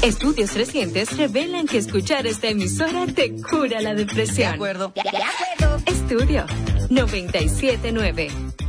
Estudios recientes revelan que escuchar esta emisora te cura la depresión. De acuerdo. Estudio 97.9.